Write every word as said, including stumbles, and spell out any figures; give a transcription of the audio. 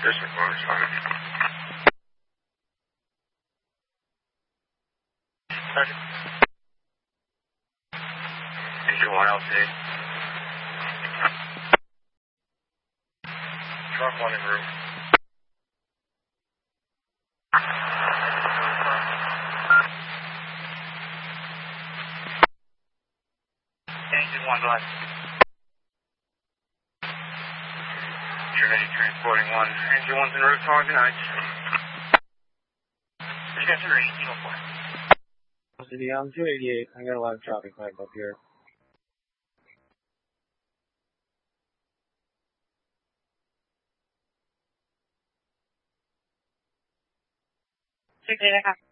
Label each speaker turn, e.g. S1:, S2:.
S1: District one is fine. Second. Engine one L C. Truck one in roof. Engine one left. Trinity transporting one. Engine one's en route to Organite. You got your eighteen oh four.
S2: City on two eighty-eight. I got a lot of traffic pipe up here.
S3: Six eight, I got